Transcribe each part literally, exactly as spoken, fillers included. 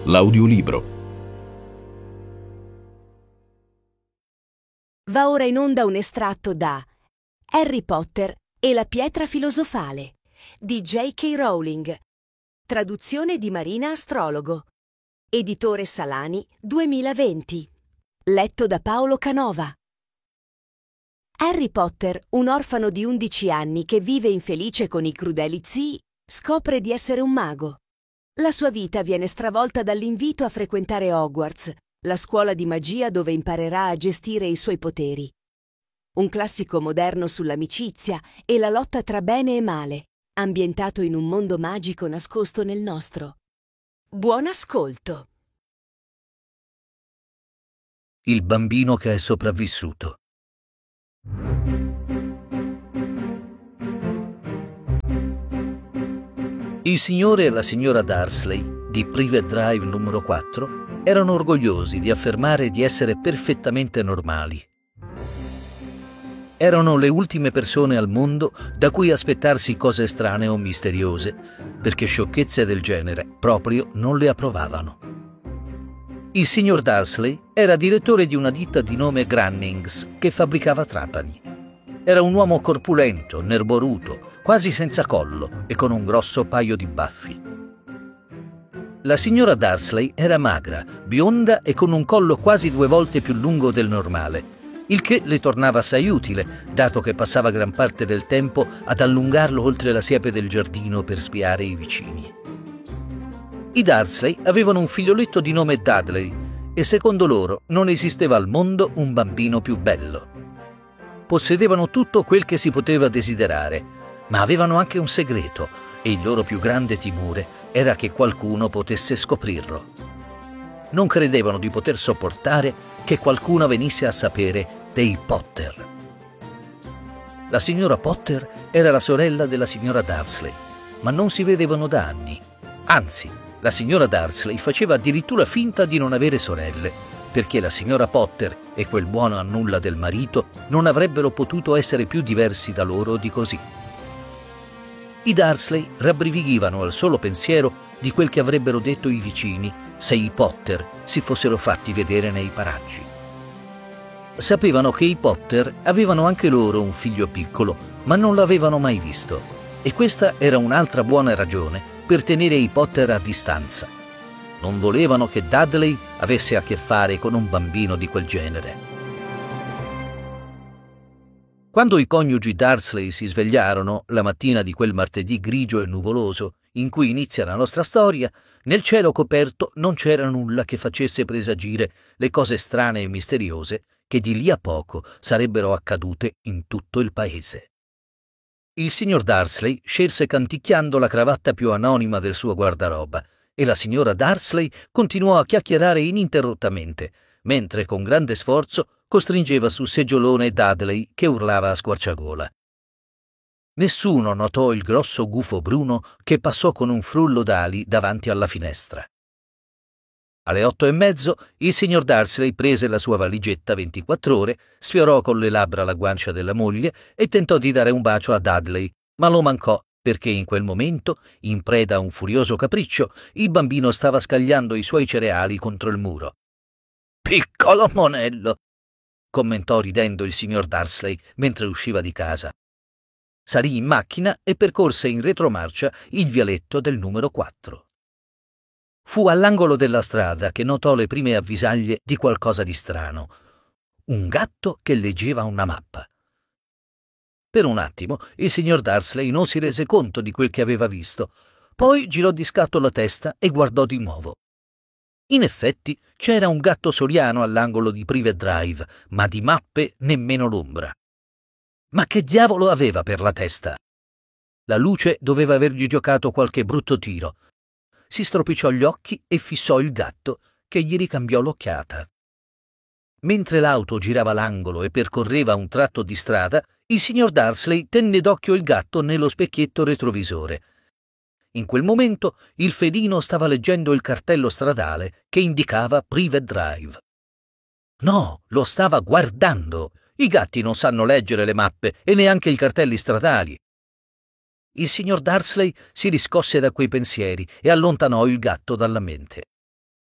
L'audiolibro. Va ora in onda un estratto da Harry Potter e la pietra filosofale di J K. Rowling, traduzione di Marina Astrologo, editore Salani duemilaventi, letto da Paolo Canova. Harry Potter, un orfano di undici anni che vive infelice con i crudeli zii, scopre di essere un mago. La sua vita viene stravolta dall'invito a frequentare Hogwarts, la scuola di magia dove imparerà a gestire i suoi poteri. Un classico moderno sull'amicizia e la lotta tra bene e male, ambientato in un mondo magico nascosto nel nostro. Buon ascolto! Il bambino che è sopravvissuto. Il signore e la signora Dursley, di Privet Drive numero quattro, erano orgogliosi di affermare di essere perfettamente normali. Erano le ultime persone al mondo da cui aspettarsi cose strane o misteriose, perché sciocchezze del genere proprio non le approvavano. Il signor Dursley era direttore di una ditta di nome Grunnings che fabbricava trapani. Era un uomo corpulento, nerboruto, quasi senza collo e con un grosso paio di baffi. La signora Dursley era magra, bionda e con un collo quasi due volte più lungo del normale, il che le tornava assai utile, dato che passava gran parte del tempo ad allungarlo oltre la siepe del giardino per spiare i vicini. I Dursley avevano un figlioletto di nome Dudley e secondo loro non esisteva al mondo un bambino più bello. Possedevano tutto quel che si poteva desiderare, ma avevano anche un segreto e il loro più grande timore era che qualcuno potesse scoprirlo. Non credevano di poter sopportare che qualcuno venisse a sapere dei Potter. La signora Potter era la sorella della signora Dursley, ma non si vedevano da anni. Anzi, la signora Dursley faceva addirittura finta di non avere sorelle, perché la signora Potter e quel buono a nulla del marito non avrebbero potuto essere più diversi da loro di così. I Dursley rabbrividivano al solo pensiero di quel che avrebbero detto i vicini se i Potter si fossero fatti vedere nei paraggi. Sapevano che i Potter avevano anche loro un figlio piccolo, ma non l'avevano mai visto, e questa era un'altra buona ragione per tenere i Potter a distanza. Non volevano che Dudley avesse a che fare con un bambino di quel genere. Quando i coniugi Dursley si svegliarono, la mattina di quel martedì grigio e nuvoloso in cui inizia la nostra storia, nel cielo coperto non c'era nulla che facesse presagire le cose strane e misteriose che di lì a poco sarebbero accadute in tutto il paese. Il signor Dursley scelse canticchiando la cravatta più anonima del suo guardaroba e la signora Dursley continuò a chiacchierare ininterrottamente, mentre con grande sforzo costringeva sul seggiolone Dudley che urlava a squarciagola. Nessuno notò il grosso gufo bruno che passò con un frullo d'ali davanti alla finestra. Alle otto e mezzo il signor Dursley prese la sua valigetta ventiquattro ore, sfiorò con le labbra la guancia della moglie e tentò di dare un bacio a Dudley, ma lo mancò perché in quel momento, in preda a un furioso capriccio, il bambino stava scagliando i suoi cereali contro il muro. «Piccolo monello!» commentò ridendo il signor Dursley mentre usciva di casa. Salì in macchina e percorse in retromarcia il vialetto del numero quattro. Fu all'angolo della strada che notò le prime avvisaglie di qualcosa di strano. Un gatto che leggeva una mappa. Per un attimo il signor Dursley non si rese conto di quel che aveva visto, poi girò di scatto la testa e guardò di nuovo. In effetti c'era un gatto soriano all'angolo di Privet Drive, ma di mappe nemmeno l'ombra. Ma che diavolo aveva per la testa? La luce doveva avergli giocato qualche brutto tiro. Si stropicciò gli occhi e fissò il gatto, che gli ricambiò l'occhiata. Mentre l'auto girava l'angolo e percorreva un tratto di strada, il signor Dursley tenne d'occhio il gatto nello specchietto retrovisore. In quel momento il felino stava leggendo il cartello stradale che indicava Privet Drive. No, lo stava guardando. I gatti non sanno leggere le mappe e neanche i cartelli stradali. Il signor Dursley si riscosse da quei pensieri e allontanò il gatto dalla mente.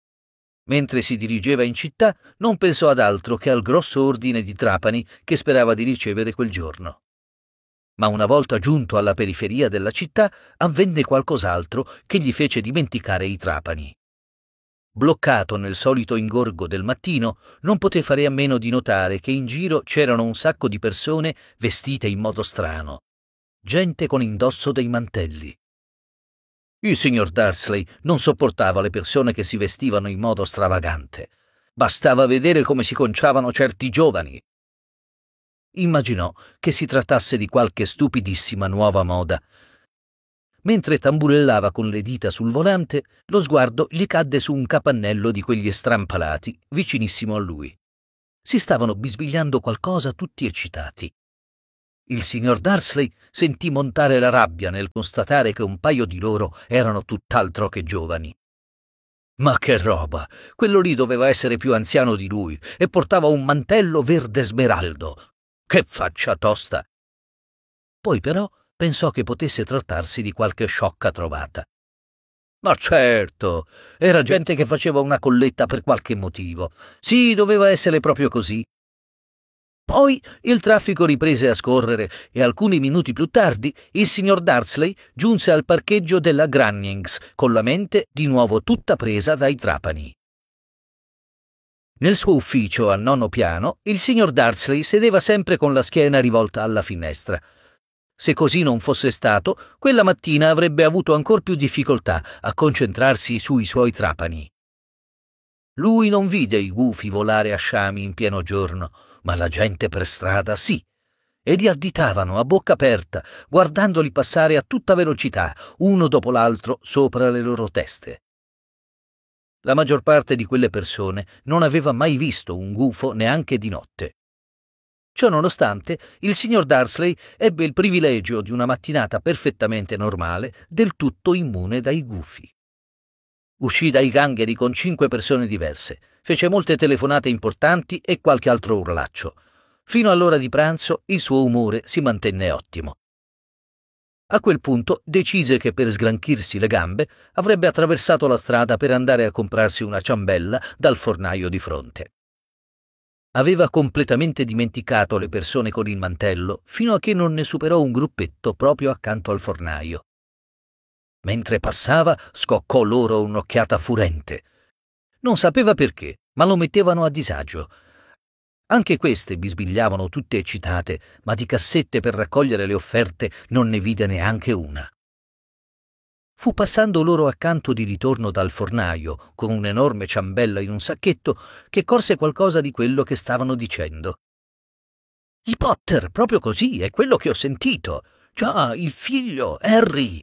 Mentre si dirigeva in città, non pensò ad altro che al grosso ordine di trapani che sperava di ricevere quel giorno. Ma una volta giunto alla periferia della città, avvenne qualcos'altro che gli fece dimenticare i trapani. Bloccato nel solito ingorgo del mattino, non poté fare a meno di notare che in giro c'erano un sacco di persone vestite in modo strano, gente con indosso dei mantelli. Il signor Dursley non sopportava le persone che si vestivano in modo stravagante. Bastava vedere come si conciavano certi giovani. Immaginò che si trattasse di qualche stupidissima nuova moda. Mentre tamburellava con le dita sul volante, lo sguardo gli cadde su un capannello di quegli strampalati vicinissimo a lui. Si stavano bisbigliando qualcosa tutti eccitati. Il signor Dursley sentì montare la rabbia nel constatare che un paio di loro erano tutt'altro che giovani. Ma che roba! Quello lì doveva essere più anziano di lui e portava un mantello verde smeraldo. Che faccia tosta! Poi però pensò che potesse trattarsi di qualche sciocca trovata. Ma certo, era gente che faceva una colletta per qualche motivo. Sì, doveva essere proprio così. Poi il traffico riprese a scorrere e alcuni minuti più tardi il signor Dursley giunse al parcheggio della Grunnings con la mente di nuovo tutta presa dai trapani. Nel suo ufficio al nono piano il signor Dursley sedeva sempre con la schiena rivolta alla finestra. Se così non fosse stato, quella mattina avrebbe avuto ancor più difficoltà a concentrarsi sui suoi trapani. Lui non vide i gufi volare a sciami in pieno giorno, ma la gente per strada sì, e li additavano a bocca aperta, guardandoli passare a tutta velocità, uno dopo l'altro, sopra le loro teste. La maggior parte di quelle persone non aveva mai visto un gufo neanche di notte. Ciononostante, il signor Dursley ebbe il privilegio di una mattinata perfettamente normale, del tutto immune dai gufi. Uscì dai gangheri con cinque persone diverse, fece molte telefonate importanti e qualche altro urlaccio. Fino all'ora di pranzo il suo umore si mantenne ottimo. A quel punto decise che per sgranchirsi le gambe avrebbe attraversato la strada per andare a comprarsi una ciambella dal fornaio di fronte. Aveva completamente dimenticato le persone con il mantello fino a che non ne superò un gruppetto proprio accanto al fornaio. Mentre passava, scoccò loro un'occhiata furente. Non sapeva perché, ma lo mettevano a disagio. Anche queste bisbigliavano tutte eccitate, ma di cassette per raccogliere le offerte non ne vide neanche una. Fu passando loro accanto di ritorno dal fornaio, con un'enorme ciambella in un sacchetto, che corse qualcosa di quello che stavano dicendo. «I Potter, proprio così, è quello che ho sentito. Già, il figlio, Harry!»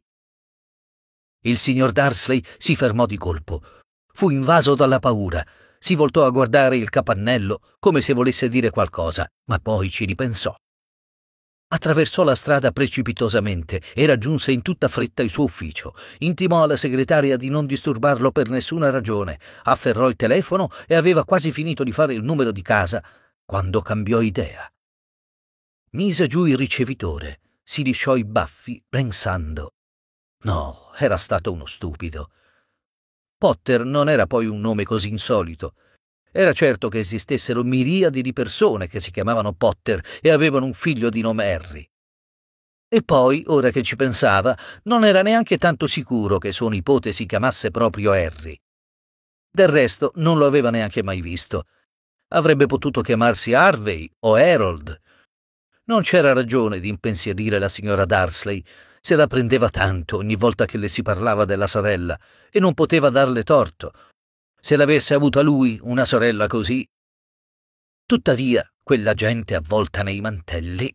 Il signor Dursley si fermò di colpo. Fu invaso dalla paura. Si voltò a guardare il capannello come se volesse dire qualcosa, ma poi ci ripensò. Attraversò la strada precipitosamente e raggiunse in tutta fretta il suo ufficio. Intimò alla segretaria di non disturbarlo per nessuna ragione, afferrò il telefono e aveva quasi finito di fare il numero di casa quando cambiò idea. Mise giù il ricevitore, si lisciò i baffi pensando. No, era stato uno stupido. Potter non era poi un nome così insolito. Era certo che esistessero miriadi di persone che si chiamavano Potter e avevano un figlio di nome Harry. E poi, ora che ci pensava, non era neanche tanto sicuro che suo nipote si chiamasse proprio Harry. Del resto non lo aveva neanche mai visto. Avrebbe potuto chiamarsi Harvey o Harold. Non c'era ragione di impensierire la signora Dursley. Se la prendeva tanto ogni volta che le si parlava della sorella e non poteva darle torto. Se l'avesse avuta lui, una sorella così. Tuttavia, quella gente avvolta nei mantelli.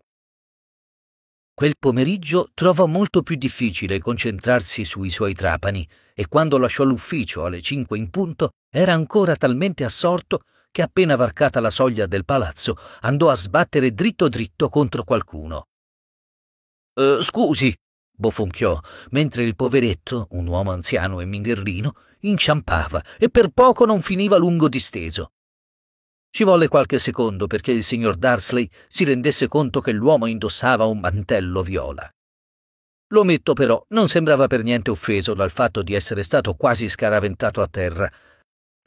Quel pomeriggio trovò molto più difficile concentrarsi sui suoi trapani e quando lasciò l'ufficio alle cinque in punto era ancora talmente assorto che appena varcata la soglia del palazzo andò a sbattere dritto dritto contro qualcuno. «Eh, scusi», bofonchiò, mentre il poveretto, un uomo anziano e minghirlino, inciampava e per poco non finiva lungo disteso. Ci volle qualche secondo perché il signor Dursley si rendesse conto che l'uomo indossava un mantello viola. L'ometto però non sembrava per niente offeso dal fatto di essere stato quasi scaraventato a terra.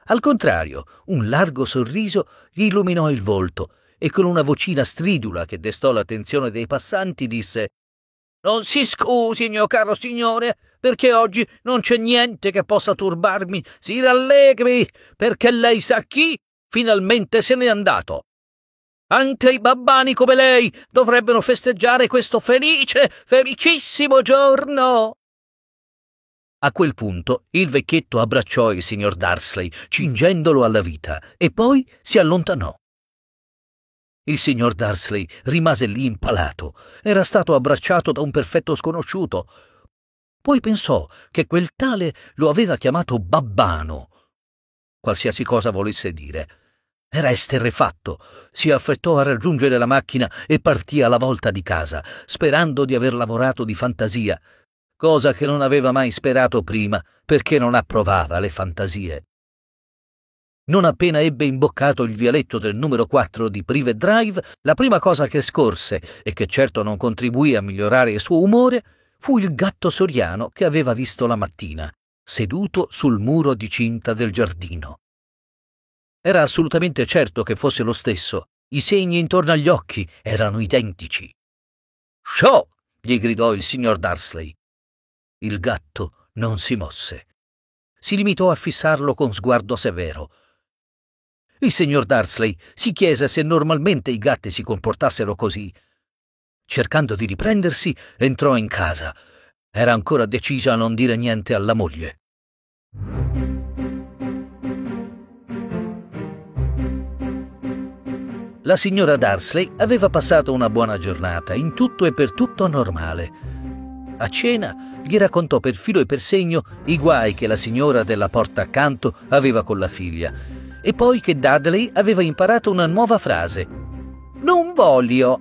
Al contrario, un largo sorriso gli illuminò il volto e con una vocina stridula che destò l'attenzione dei passanti disse: «Non si scusi, mio caro signore, perché oggi non c'è niente che possa turbarmi. Si rallegri, perché lei sa chi finalmente se n'è andato. Anche i babbani come lei dovrebbero festeggiare questo felice, felicissimo giorno!» A quel punto il vecchietto abbracciò il signor Dursley, cingendolo alla vita, e poi si allontanò. Il signor Dursley rimase lì impalato. Era stato abbracciato da un perfetto sconosciuto. Poi pensò che quel tale lo aveva chiamato babbano. Qualsiasi cosa volesse dire. Era esterrefatto. Si affrettò a raggiungere la macchina e partì alla volta di casa, sperando di aver lavorato di fantasia, cosa che non aveva mai sperato prima, perché non approvava le fantasie. Non appena ebbe imboccato il vialetto del numero quattro di Privet Drive, la prima cosa che scorse, e che certo non contribuì a migliorare il suo umore, fu il gatto soriano che aveva visto la mattina, seduto sul muro di cinta del giardino. Era assolutamente certo che fosse lo stesso. I segni intorno agli occhi erano identici. «Sciò!» gli gridò il signor Dursley. Il gatto non si mosse. Si limitò a fissarlo con sguardo severo. Il signor Dursley si chiese se normalmente i gatti si comportassero così. Cercando di riprendersi, entrò in casa. Era ancora deciso a non dire niente alla moglie. La signora Dursley aveva passato una buona giornata, in tutto e per tutto normale. A cena gli raccontò per filo e per segno i guai che la signora della porta accanto aveva con la figlia, e poi che Dudley aveva imparato una nuova frase: «Non voglio».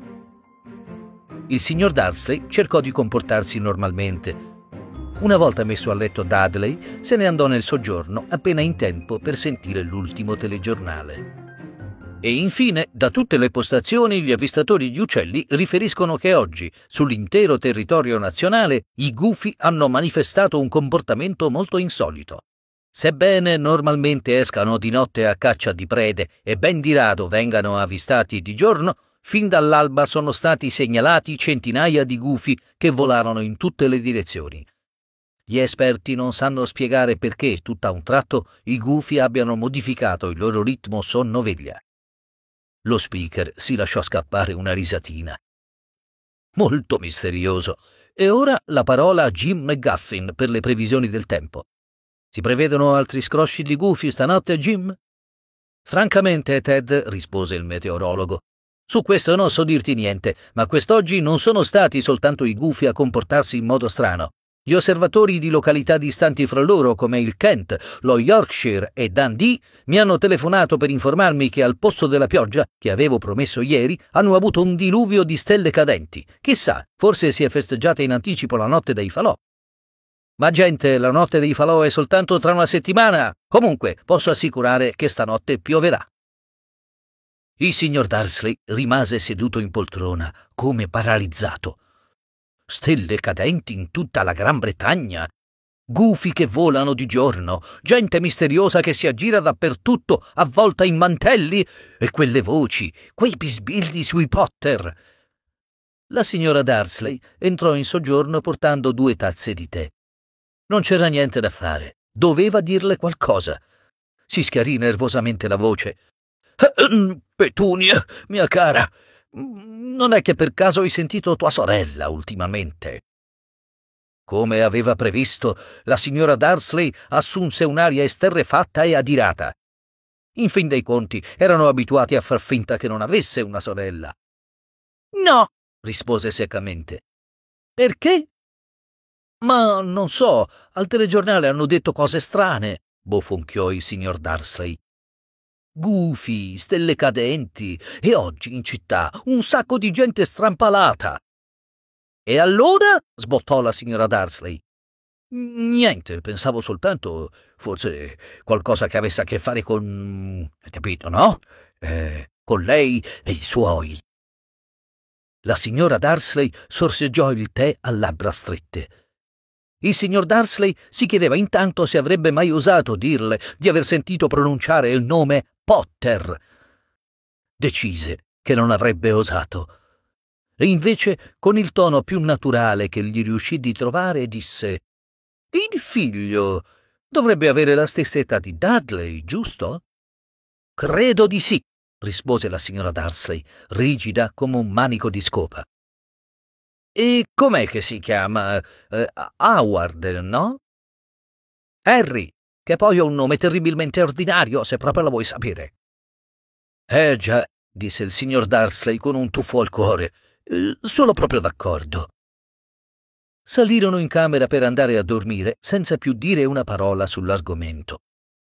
Il signor Dursley cercò di comportarsi normalmente. Una volta messo a letto Dudley, se ne andò nel soggiorno appena in tempo per sentire l'ultimo telegiornale. E infine, da tutte le postazioni, gli avvistatori di uccelli riferiscono che oggi, sull'intero territorio nazionale, i gufi hanno manifestato un comportamento molto insolito. Sebbene normalmente escano di notte a caccia di prede e ben di rado vengano avvistati di giorno, fin dall'alba sono stati segnalati centinaia di gufi che volarono in tutte le direzioni. Gli esperti non sanno spiegare perché, tutto a un tratto, i gufi abbiano modificato il loro ritmo sonno-veglia. Lo speaker si lasciò scappare una risatina. Molto misterioso. E ora la parola a Jim McGuffin per le previsioni del tempo. Si prevedono altri scrosci di gufi stanotte, Jim? Francamente, Ted, rispose il meteorologo, su questo non so dirti niente, ma quest'oggi non sono stati soltanto i gufi a comportarsi in modo strano. Gli osservatori di località distanti fra loro, come il Kent, lo Yorkshire e Dundee, mi hanno telefonato per informarmi che al posto della pioggia, che avevo promesso ieri, hanno avuto un diluvio di stelle cadenti. Chissà, forse si è festeggiata in anticipo la notte dei falò. Ma gente, la notte dei falò è soltanto tra una settimana. Comunque, posso assicurare che stanotte pioverà. Il signor Dursley rimase seduto in poltrona, come paralizzato. Stelle cadenti in tutta la Gran Bretagna, gufi che volano di giorno, gente misteriosa che si aggira dappertutto avvolta in mantelli, e quelle voci, quei bisbilli sui Potter. La signora Dursley entrò in soggiorno portando due tazze di tè. Non c'era niente da fare, doveva dirle qualcosa. Si schiarì nervosamente la voce. «Petunia, mia cara, non è che per caso hai sentito tua sorella ultimamente?» Come aveva previsto, la signora Dursley assunse un'aria esterrefatta e adirata. In fin dei conti, erano abituati a far finta che non avesse una sorella. «No», rispose seccamente. «Perché?» «Ma non so, al telegiornale hanno detto cose strane», bofonchiò il signor Dursley. «Gufi, stelle cadenti, e oggi in città un sacco di gente strampalata». «E allora?» sbottò la signora Dursley. «Niente, pensavo soltanto, forse qualcosa che avesse a che fare con... capito, no? Eh, con lei e i suoi». La signora Dursley sorseggiò il tè a labbra strette. Il signor Dursley si chiedeva intanto se avrebbe mai osato dirle di aver sentito pronunciare il nome Potter. Decise che non avrebbe osato. E invece, con il tono più naturale che gli riuscì di trovare, disse: «Il figlio dovrebbe avere la stessa età di Dudley, giusto?» «Credo di sì», rispose la signora Dursley, rigida come un manico di scopa. «E com'è che si chiama? Eh, Howard, no?» «Harry, che poi è un nome terribilmente ordinario, se proprio la vuoi sapere». «Eh già», disse il signor Dursley con un tuffo al cuore, eh, «sono proprio d'accordo». Salirono in camera per andare a dormire senza più dire una parola sull'argomento.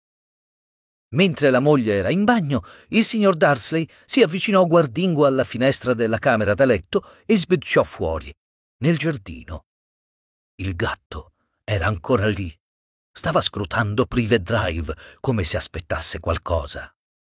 Mentre la moglie era in bagno, il signor Dursley si avvicinò guardingo alla finestra della camera da letto e sbirciò fuori, nel giardino. Il gatto era ancora lì. Stava scrutando Private Drive come se aspettasse qualcosa.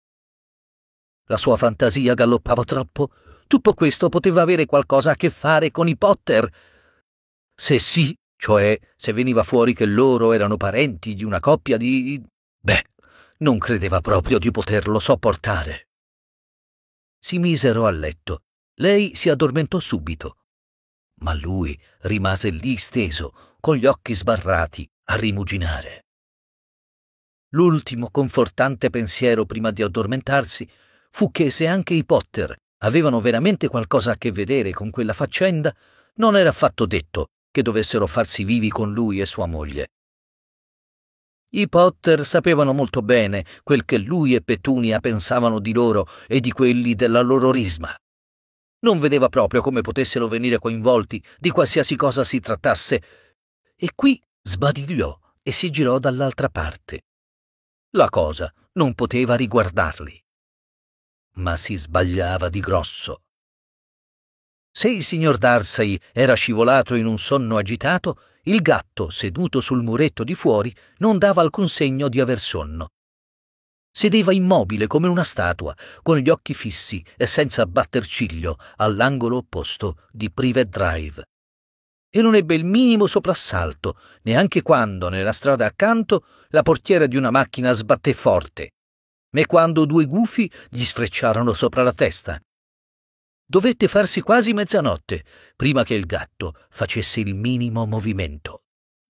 La sua fantasia galoppava troppo. Tutto questo poteva avere qualcosa a che fare con i Potter. Se sì, cioè se veniva fuori che loro erano parenti di una coppia di... beh, non credeva proprio di poterlo sopportare. Si misero a letto. Lei si addormentò subito. Ma lui rimase lì steso, con gli occhi sbarrati, a rimuginare. L'ultimo confortante pensiero prima di addormentarsi fu che se anche i Potter avevano veramente qualcosa a che vedere con quella faccenda, non era affatto detto che dovessero farsi vivi con lui e sua moglie. I Potter sapevano molto bene quel che lui e Petunia pensavano di loro e di quelli della loro risma. Non vedeva proprio come potessero venire coinvolti di qualsiasi cosa si trattasse, e qui sbadigliò e si girò dall'altra parte. La cosa non poteva riguardarli. Ma si sbagliava di grosso. Se il signor Dursley era scivolato in un sonno agitato, il gatto, seduto sul muretto di fuori, non dava alcun segno di aver sonno. Sedeva immobile come una statua, con gli occhi fissi e senza batter ciglio, all'angolo opposto di Private Drive. E non ebbe il minimo soprassalto, neanche quando, nella strada accanto, la portiera di una macchina sbatté forte, né quando due gufi gli sfrecciarono sopra la testa. Dovette farsi quasi mezzanotte prima che il gatto facesse il minimo movimento.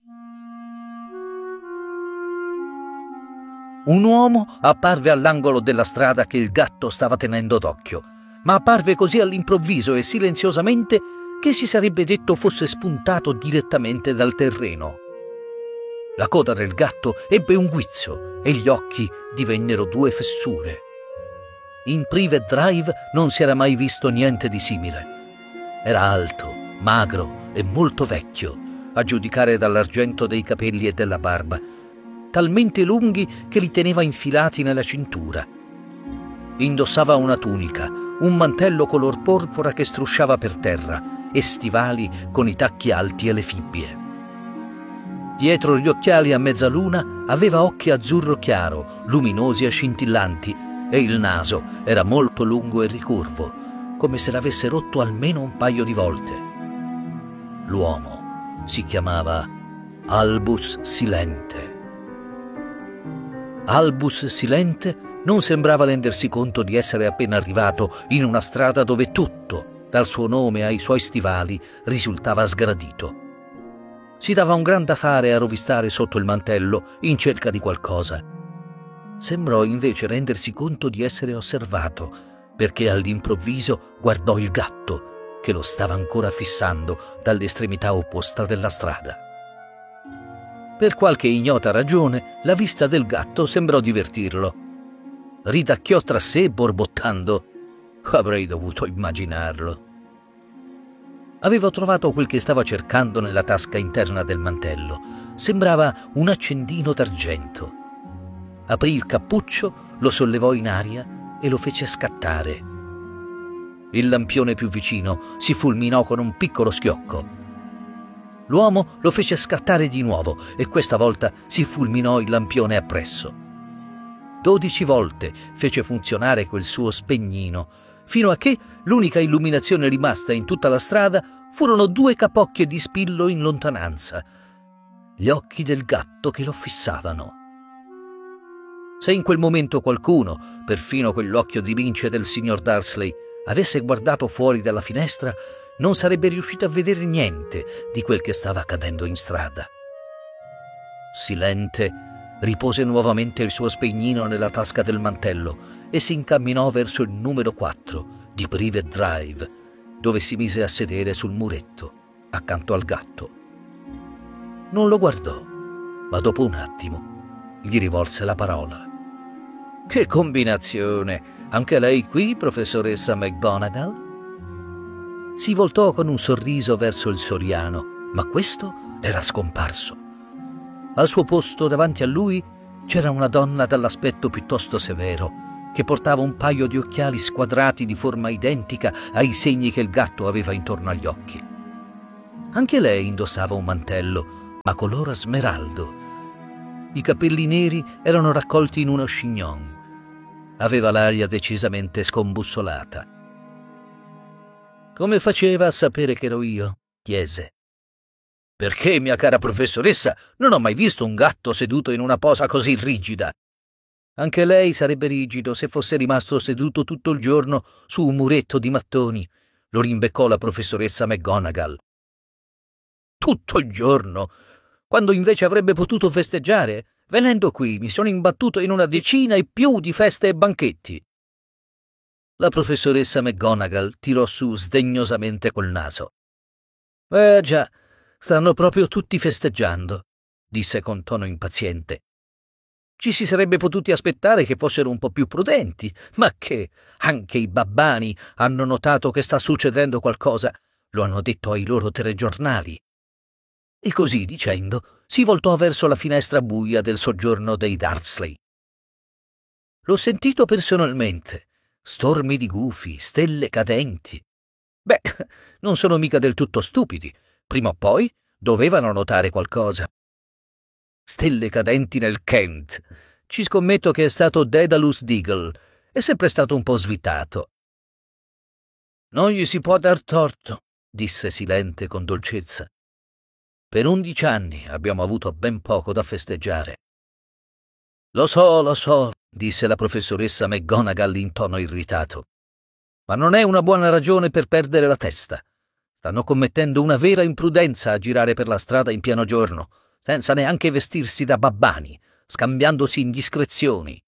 Un uomo apparve all'angolo della strada che il gatto stava tenendo d'occhio, ma apparve così all'improvviso e silenziosamente che si sarebbe detto fosse spuntato direttamente dal terreno. La coda del gatto ebbe un guizzo e gli occhi divennero due fessure. In Private Drive non si era mai visto niente di simile. Era alto, magro e molto vecchio, a giudicare dall'argento dei capelli e della barba, talmente lunghi che li teneva infilati nella cintura. Indossava una tunica, un mantello color porpora che strusciava per terra e stivali con i tacchi alti e le fibbie. Dietro gli occhiali a mezzaluna aveva occhi azzurro chiaro, luminosi e scintillanti, e il naso era molto lungo e ricurvo, come se l'avesse rotto almeno un paio di volte. L'uomo si chiamava Albus Silente. Albus Silente non sembrava rendersi conto di essere appena arrivato in una strada dove tutto, dal suo nome ai suoi stivali, risultava sgradito. Si dava un gran da fare a rovistare sotto il mantello in cerca di qualcosa. Sembrò invece rendersi conto di essere osservato, perché all'improvviso guardò il gatto, che lo stava ancora fissando dall'estremità opposta della strada. Per qualche ignota ragione, la vista del gatto sembrò divertirlo. Ridacchiò tra sé borbottando: «Avrei dovuto immaginarlo». Aveva trovato quel che stava cercando nella tasca interna del mantello. Sembrava un accendino d'argento. Aprì il cappuccio, lo sollevò in aria e lo fece scattare. Il lampione più vicino si fulminò con un piccolo schiocco. L'uomo lo fece scattare di nuovo e questa volta si fulminò il lampione appresso. Dodici volte fece funzionare quel suo spegnino, fino a che l'unica illuminazione rimasta in tutta la strada furono due capocchie di spillo in lontananza. gli occhi del gatto che lo fissavano. Se in quel momento qualcuno, perfino quell'occhio di lince del signor Dursley, avesse guardato fuori dalla finestra, non sarebbe riuscito a vedere niente di quel che stava accadendo in strada. Silente ripose nuovamente il suo spegnino nella tasca del mantello e si incamminò verso il numero quattro di Privet Drive, dove si mise a sedere sul muretto, accanto al gatto. Non lo guardò, ma dopo un attimo gli rivolse la parola. «Che combinazione! Anche lei qui, professoressa McGonagall?» Si voltò con un sorriso verso il soriano, ma questo era scomparso. Al suo posto davanti a lui c'era una donna dall'aspetto piuttosto severo, che portava un paio di occhiali squadrati di forma identica ai segni che il gatto aveva intorno agli occhi. Anche lei indossava un mantello, ma color smeraldo. I capelli neri erano raccolti in uno chignon. Aveva l'aria decisamente scombussolata. «Come faceva a sapere che ero io?» chiese. «Perché, mia cara professoressa, non ho mai visto un gatto seduto in una posa così rigida. Anche lei sarebbe rigido se fosse rimasto seduto tutto il giorno su un muretto di mattoni», lo rimbeccò la professoressa McGonagall. «Tutto il giorno, quando invece avrebbe potuto festeggiare. Venendo qui mi sono imbattuto in una decina e più di feste e banchetti». La professoressa McGonagall tirò su sdegnosamente col naso. «Eh già, stanno proprio tutti festeggiando», disse con tono impaziente. «Ci si sarebbe potuti aspettare che fossero un po' più prudenti, ma che anche i babbani hanno notato che sta succedendo qualcosa, lo hanno detto ai loro telegiornali». E così dicendo si voltò verso la finestra buia del soggiorno dei Dursley. «L'ho sentito personalmente. Stormi di gufi, stelle cadenti. Beh, non sono mica del tutto stupidi. Prima o poi dovevano notare qualcosa. Stelle cadenti nel Kent. Ci scommetto che è stato Daedalus Diggle. È sempre stato un po' svitato». «Non gli si può dar torto», disse Silente con dolcezza. «Per undici anni abbiamo avuto ben poco da festeggiare». «Lo so, lo so», disse la professoressa McGonagall in tono irritato. «Ma non è una buona ragione per perdere la testa. Stanno commettendo una vera imprudenza a girare per la strada in pieno giorno, senza neanche vestirsi da babbani, scambiandosi indiscrezioni».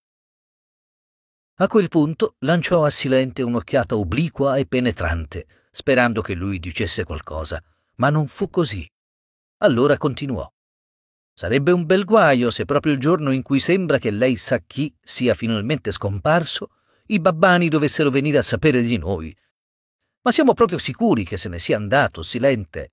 A quel punto lanciò a Silente un'occhiata obliqua e penetrante, sperando che lui dicesse qualcosa, ma non fu così. Allora continuò. «Sarebbe un bel guaio se proprio il giorno in cui sembra che lei sa chi sia finalmente scomparso, i babbani dovessero venire a sapere di noi. Ma siamo proprio sicuri che se ne sia andato, Silente?»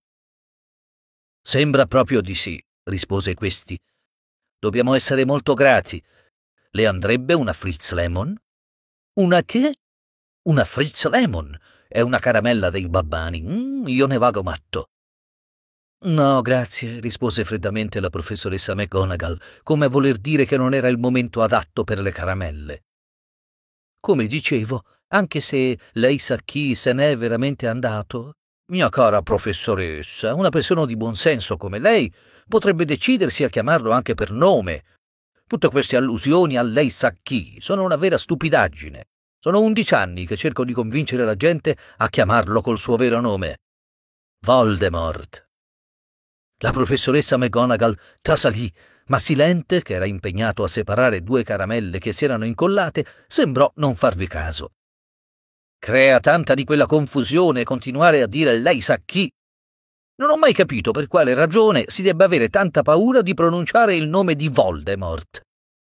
«Sembra proprio di sì», rispose questi. «Dobbiamo essere molto grati. Le andrebbe una Fritz Lemon?» «Una che?» «Una Fritz Lemon. È una caramella dei babbani. Mm, io ne vago matto». «No, grazie», rispose freddamente la professoressa McGonagall, come a voler dire che non era il momento adatto per le caramelle. «Come dicevo, anche se lei sa chi se n'è veramente andato, mia cara professoressa, una persona di buon senso come lei potrebbe decidersi a chiamarlo anche per nome. Tutte queste allusioni a lei sa chi sono una vera stupidaggine. Sono undici anni che cerco di convincere la gente a chiamarlo col suo vero nome. Voldemort». La professoressa McGonagall trasalì, ma Silente, che era impegnato a separare due caramelle che si erano incollate, sembrò non farvi caso. «Crea tanta di quella confusione continuare a dire lei sa chi. Non ho mai capito per quale ragione si debba avere tanta paura di pronunciare il nome di Voldemort».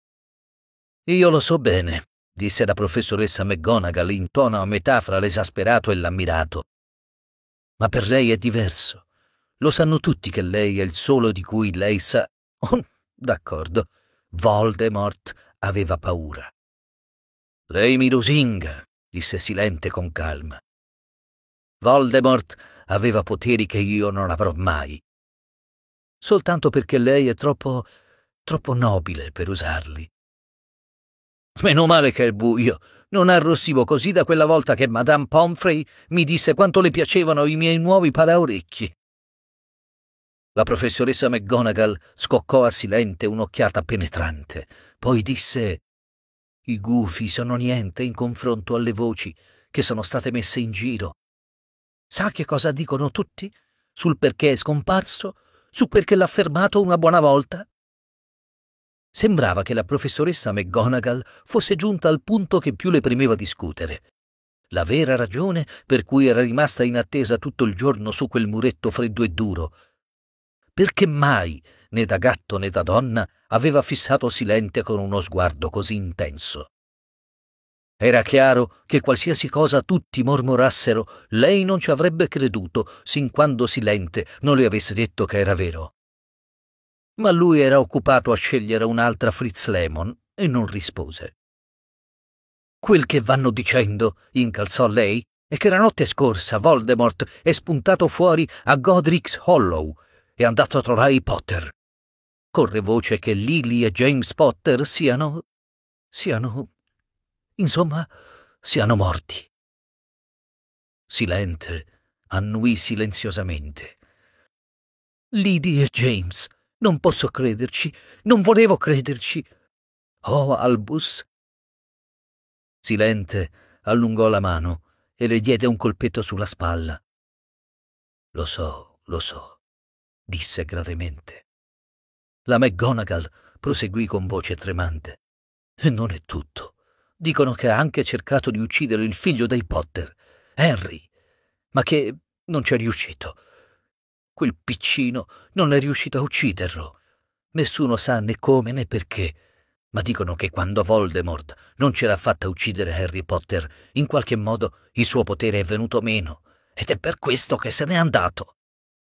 «Io lo so bene», disse la professoressa McGonagall in tono a metà fra l'esasperato e l'ammirato. «Ma per lei è diverso. Lo sanno tutti che lei è il solo di cui lei sa...» «Oh, d'accordo, Voldemort aveva paura». «Lei mi lusinga», disse Silente con calma. «Voldemort aveva poteri che io non avrò mai. Soltanto perché lei è troppo, troppo nobile per usarli». «Meno male che è buio. Non arrossivo così da quella volta che Madame Pomfrey mi disse quanto le piacevano i miei nuovi paraorecchi». La professoressa McGonagall scoccò a Silente un'occhiata penetrante, poi disse: «I gufi sono niente in confronto alle voci che sono state messe in giro. Sa che cosa dicono tutti? Sul perché è scomparso? Su perché l'ha fermato una buona volta?» Sembrava che la professoressa McGonagall fosse giunta al punto che più le premeva discutere. La vera ragione per cui era rimasta in attesa tutto il giorno su quel muretto freddo e duro. Perché mai, né da gatto né da donna, aveva fissato Silente con uno sguardo così intenso. Era chiaro che qualsiasi cosa tutti mormorassero, lei non ci avrebbe creduto sin quando Silente non le avesse detto che era vero. Ma lui era occupato a scegliere un'altra Fritz Lemon e non rispose. «Quel che vanno dicendo», incalzò lei, «è che la notte scorsa Voldemort è spuntato fuori a Godric's Hollow, è andato a trovare i Potter. Corre voce che Lily e James Potter siano... siano... insomma, siano morti». Silente annuì silenziosamente. «Lily e James, non posso crederci, non volevo crederci. Oh, Albus!» Silente allungò la mano e le diede un colpetto sulla spalla. «Lo so, lo so», disse gravemente. La McGonagall proseguì con voce tremante. «E non è tutto. Dicono che ha anche cercato di uccidere il figlio dei Potter, Harry, ma che non c'è riuscito. Quel piccino non è riuscito a ucciderlo. Nessuno sa né come né perché, ma dicono che quando Voldemort non ce l'ha fatta uccidere Harry Potter, in qualche modo il suo potere è venuto meno, ed è per questo che se n'è andato».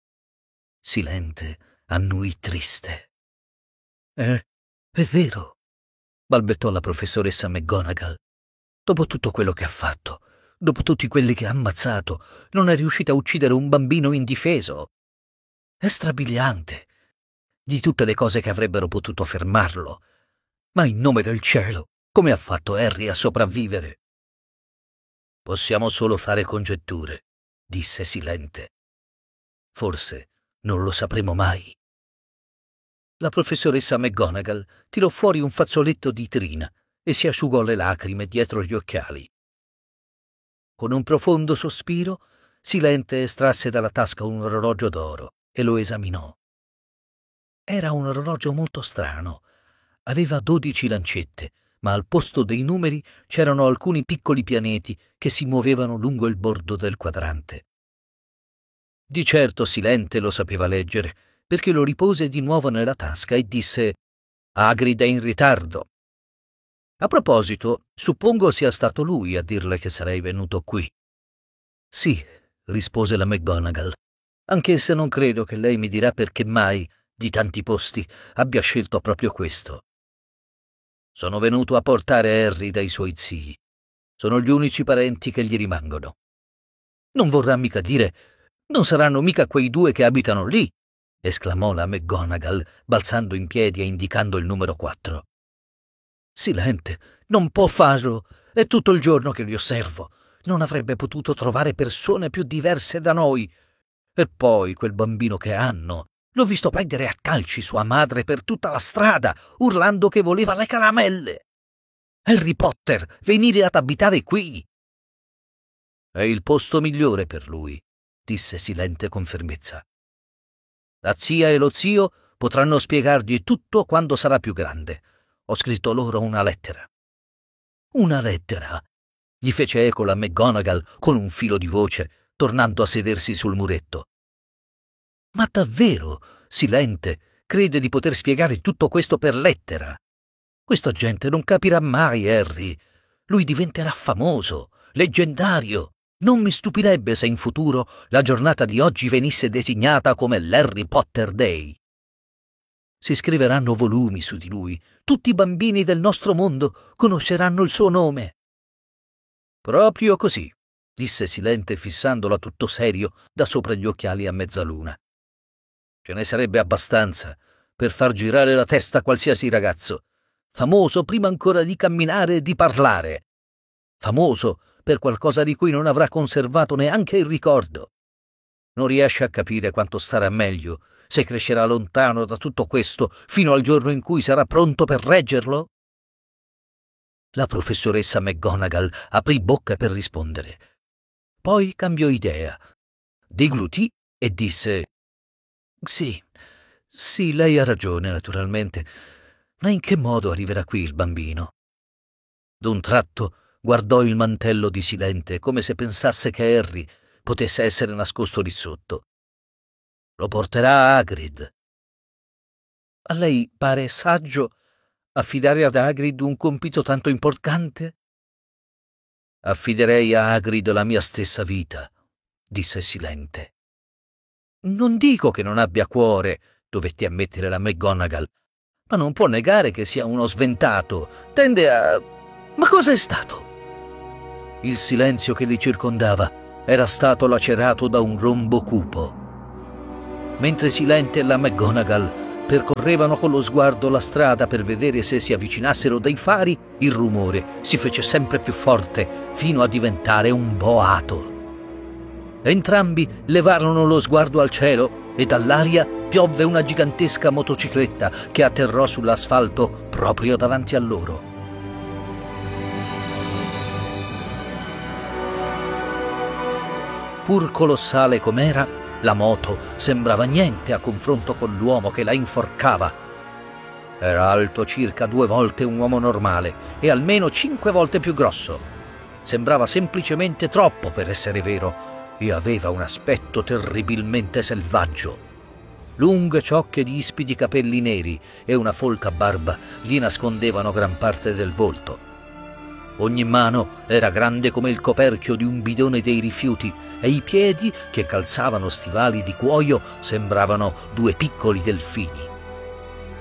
Silente annuì triste. «Eh, è vero», balbettò la professoressa McGonagall. «Dopo tutto quello che ha fatto, dopo tutti quelli che ha ammazzato, non è riuscita a uccidere un bambino indifeso. È strabiliante. Di tutte le cose che avrebbero potuto fermarlo. Ma in nome del cielo, come ha fatto Harry a sopravvivere?» «Possiamo solo fare congetture», disse Silente. «Forse non lo sapremo mai». La professoressa McGonagall tirò fuori un fazzoletto di trina e si asciugò le lacrime dietro gli occhiali. Con un profondo sospiro, Silente estrasse dalla tasca un orologio d'oro e lo esaminò. Era un orologio molto strano. Aveva dodici lancette, ma al posto dei numeri c'erano alcuni piccoli pianeti che si muovevano lungo il bordo del quadrante. Di certo Silente lo sapeva leggere, perché lo ripose di nuovo nella tasca e disse: «Hagrid è in ritardo. A proposito, suppongo sia stato lui a dirle che sarei venuto qui». «Sì», rispose la McGonagall, «anche se non credo che lei mi dirà perché mai, di tanti posti, abbia scelto proprio questo. Sono venuto a portare Harry dai suoi zii. Sono gli unici parenti che gli rimangono». «Non vorrà mica dire... non saranno mica quei due che abitano lì?» esclamò la McGonagall, balzando in piedi e indicando il numero quattro. «Silente, non può farlo. È tutto il giorno che li osservo. Non avrebbe potuto trovare persone più diverse da noi. E poi quel bambino che hanno. L'ho visto prendere a calci sua madre per tutta la strada, urlando che voleva le caramelle. Harry Potter, venire ad abitare qui!» «È il posto migliore per lui», disse Silente con fermezza. «La zia e lo zio potranno spiegargli tutto quando sarà più grande. Ho scritto loro una lettera». «Una lettera?» gli fece eco la McGonagall con un filo di voce, tornando a sedersi sul muretto. «Ma davvero, Silente, crede di poter spiegare tutto questo per lettera? Questa gente non capirà mai Harry. Lui diventerà famoso, leggendario. Non mi stupirebbe se in futuro la giornata di oggi venisse designata come l'Harry Potter Day. Si scriveranno volumi su di lui. Tutti i bambini del nostro mondo conosceranno il suo nome». «Proprio così», disse Silente fissandola tutto serio da sopra gli occhiali a mezzaluna. «Ce ne sarebbe abbastanza per far girare la testa a qualsiasi ragazzo. Famoso prima ancora di camminare e di parlare. Famoso per qualcosa di cui non avrà conservato neanche il ricordo. Non riesce a capire quanto starà meglio se crescerà lontano da tutto questo fino al giorno in cui sarà pronto per reggerlo? La professoressa McGonagall aprì bocca per rispondere. Poi cambiò idea, deglutì e disse: «Sì, sì, lei ha ragione, naturalmente. Ma in che modo arriverà qui il bambino?» D'un tratto guardò il mantello di Silente come se pensasse che Harry potesse essere nascosto lì sotto. «Lo porterà a Hagrid». «A lei pare saggio affidare ad Hagrid un compito tanto importante?» «Affiderei a Hagrid la mia stessa vita», disse Silente. «Non dico che non abbia cuore», dovetti ammettere la McGonagall, «ma non può negare che sia uno sventato. Tende a... Ma cosa è stato?» Il silenzio che li circondava era stato lacerato da un rombo cupo. Mentre Silente e la McGonagall percorrevano con lo sguardo la strada per vedere se si avvicinassero dei fari, il rumore si fece sempre più forte fino a diventare un boato. Entrambi levarono lo sguardo al cielo e dall'aria piovve una gigantesca motocicletta che atterrò sull'asfalto proprio davanti a loro. Pur colossale com'era, la moto sembrava niente a confronto con l'uomo che la inforcava. Era alto circa due volte un uomo normale e almeno cinque volte più grosso. Sembrava semplicemente troppo per essere vero e aveva un aspetto terribilmente selvaggio. Lunghe ciocche di ispidi capelli neri e una folta barba gli nascondevano gran parte del volto. Ogni mano era grande come il coperchio di un bidone dei rifiuti e i piedi, che calzavano stivali di cuoio, sembravano due piccoli delfini.